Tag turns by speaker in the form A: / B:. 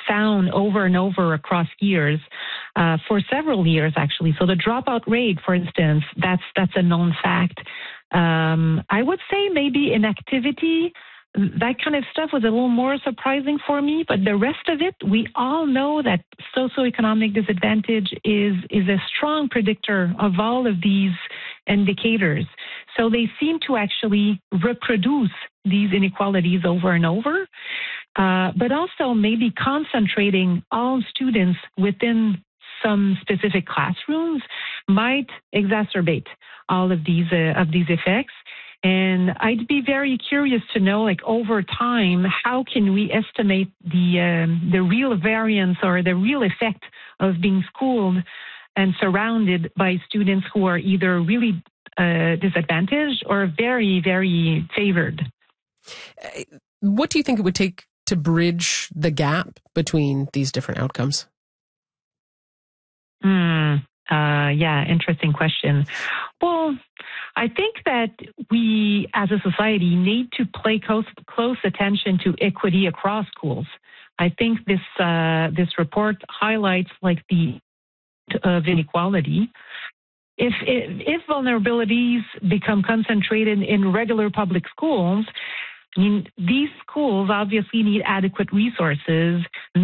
A: found over and over across years, for several years actually. So the dropout rate, for instance, that's a known fact. I would say maybe inactivity, that kind of stuff was a little more surprising for me, but the rest of it, we all know that socioeconomic disadvantage is a strong predictor of all of these indicators. So they seem to actually reproduce these inequalities over and over, but also maybe concentrating all students within some specific classrooms might exacerbate all of these effects. And I'd be very curious to know, like, over time, how can we estimate the real variance or the real effect of being schooled and surrounded by students who are either really disadvantaged or very, very favored?
B: What do you think it would take to bridge the gap between these different outcomes?
A: Yeah, interesting question. Well, I think that we as a society need to pay close attention to equity across schools. I think this report highlights like the of inequality. If vulnerabilities become concentrated in regular public schools, I mean, these schools obviously need adequate resources,